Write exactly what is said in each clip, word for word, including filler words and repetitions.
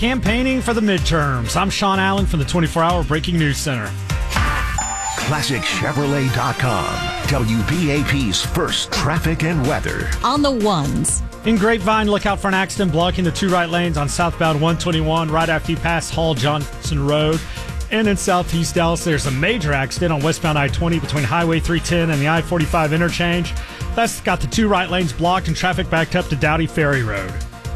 Campaigning for the midterms. I'm Sean Allen from the twenty-four hour Breaking News Center. Classic Chevrolet dot com. W B A P's first traffic and weather. On the ones. In Grapevine, look out for an accident blocking the two right lanes on southbound one twenty-one right after you pass Hall Johnson Road. And in southeast Dallas, there's a major accident on westbound I twenty between Highway three ten and the I forty-five interchange. That's got the two right lanes blocked and traffic backed up to Dowdy Ferry Road.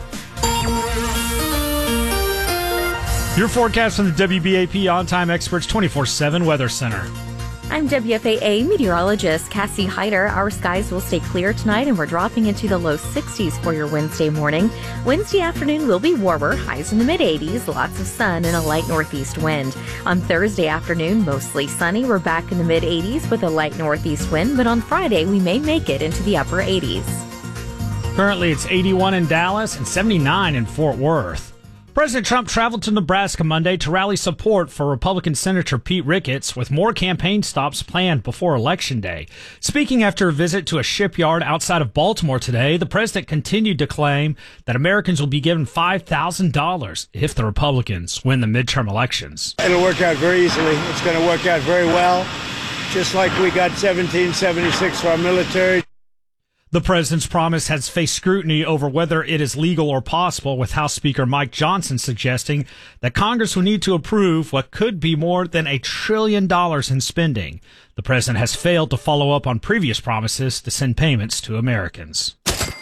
Your forecast from the W B A P On-Time Experts twenty-four seven Weather Center. I'm W F A A meteorologist Cassie Hyder. Our skies will stay clear tonight, and we're dropping into the low sixties for your Wednesday morning. Wednesday afternoon will be warmer, highs in the mid-eighties, lots of sun and a light northeast wind. On Thursday afternoon, mostly sunny. We're back in the mid-eighties with a light northeast wind, but on Friday, we may make it into the upper eighties. Currently, it's eighty-one in Dallas and seventy-nine in Fort Worth. President Trump traveled to Nebraska Monday to rally support for Republican Senator Pete Ricketts, with more campaign stops planned before Election Day. Speaking after a visit to a shipyard outside of Baltimore today, the president continued to claim that Americans will be given five thousand dollars if the Republicans win the midterm elections. It'll work out very easily. It's going to work out very well, just like we got seventeen seventy-six for our military. The president's promise has faced scrutiny over whether it is legal or possible, with House Speaker Mike Johnson suggesting that Congress will need to approve what could be more than a trillion dollars in spending. The president has failed to follow up on previous promises to send payments to Americans.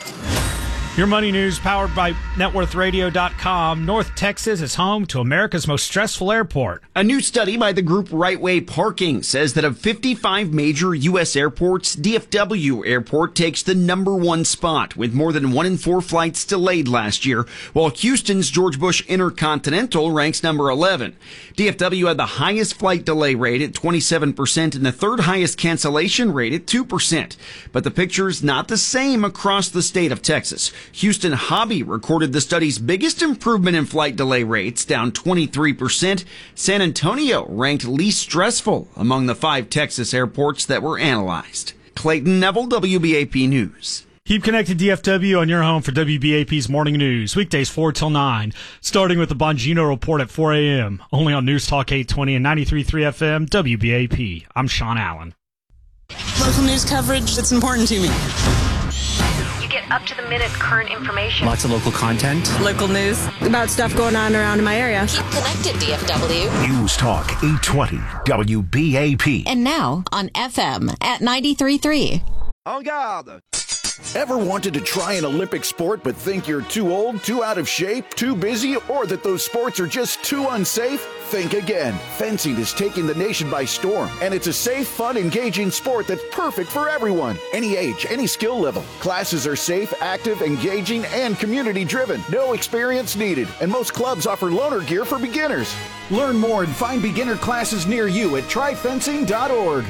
Your money news powered by net worth radio dot com. North Texas is home to America's most stressful airport. A new study by the group Right Way Parking says that of fifty-five major U S airports, D F W Airport takes the number one spot, with more than one in four flights delayed last year, while Houston's George Bush Intercontinental ranks number eleven. D F W had the highest flight delay rate at twenty-seven percent and the third highest cancellation rate at two percent. But the picture's not the same across the state of Texas. Houston Hobby recorded the study's biggest improvement in flight delay rates, down twenty-three percent. San Antonio ranked least stressful among the five Texas airports that were analyzed. Clayton Neville, W B A P News. Keep connected D F W on your home for W B A P's Morning News, weekdays four till nine, starting with the Bongino Report at four a.m., only on News Talk eight twenty and ninety-three point three F M, W B A P. I'm Sean Allen. Local news coverage, it's important to me. Get up-to-the-minute current information. Lots of local content. Local news about stuff going on around in my area. Keep connected, D F W. News Talk eight twenty W B A P. And now on F M at ninety-three point three. En garde! Ever wanted to try an Olympic sport but think you're too old, too out of shape, too busy, or that those sports are just too unsafe? Think again. Fencing is taking the nation by storm, and it's a safe, fun, engaging sport that's perfect for everyone. Any age, any skill level. Classes are safe, active, engaging, and community-driven. No experience needed, and most clubs offer loaner gear for beginners. Learn more and find beginner classes near you at try fencing dot org.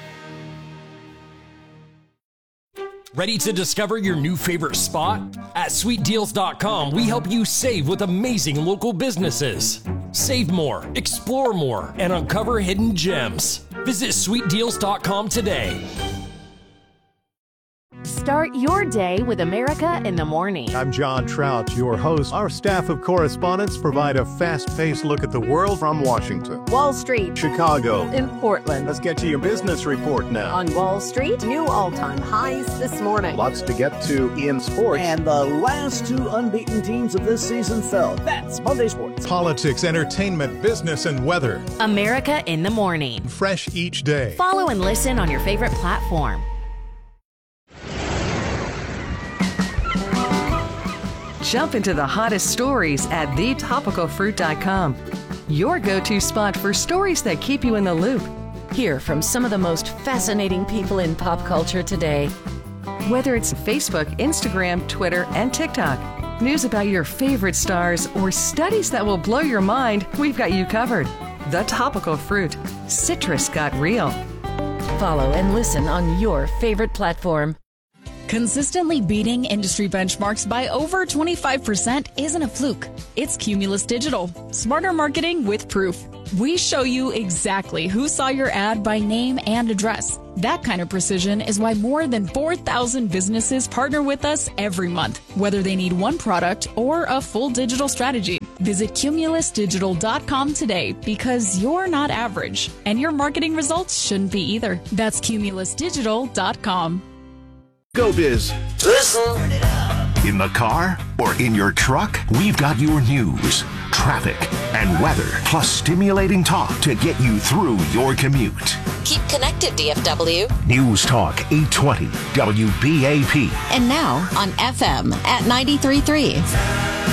Ready to discover your new favorite spot? At sweet deals dot com, we help you save with amazing local businesses. Save more, explore more, and uncover hidden gems. Visit sweet deals dot com today. Start your day with America in the Morning. I'm John Trout, your host. Our staff of correspondents provide a fast-paced look at the world from Washington, Wall Street, Chicago, and Portland. Let's get to your business report now. On Wall Street, new all-time highs this morning. Lots to get to in sports. And the last two unbeaten teams of this season fell. That's Monday Sports. Politics, entertainment, business, and weather. America in the Morning. Fresh each day. Follow and listen on your favorite platform. Jump into the hottest stories at the topical fruit dot com. Your go-to spot for stories that keep you in the loop. Hear from some of the most fascinating people in pop culture today. Whether it's Facebook, Instagram, Twitter, and TikTok, news about your favorite stars, or studies that will blow your mind, we've got you covered. The Topical Fruit. Citrus got real. Follow and listen on your favorite platform. Consistently beating industry benchmarks by over twenty-five percent isn't a fluke. It's Cumulus Digital. Smarter marketing with proof. We show you exactly who saw your ad by name and address. That kind of precision is why more than four thousand businesses partner with us every month, whether they need one product or a full digital strategy. Visit cumulus digital dot com today because you're not average and your marketing results shouldn't be either. That's cumulus digital dot com. Go Biz. Listen. In the car or in your truck, we've got your news, traffic, and weather, plus stimulating talk to get you through your commute. Keep connected, D F W. News Talk eight twenty W B A P. And now on F M at ninety-three point three.